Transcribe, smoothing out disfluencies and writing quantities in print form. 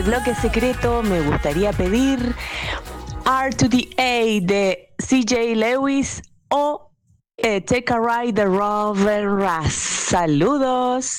bloque secreto me gustaría pedir R to the A de CJ Lewis o Take a Ride de Robin Russ. Saludos.